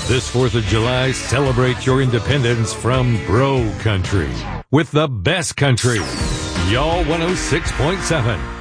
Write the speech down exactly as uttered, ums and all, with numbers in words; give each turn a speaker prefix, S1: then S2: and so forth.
S1: This fourth of July, celebrate your independence from bro country with the best country. Y'all one oh six point seven.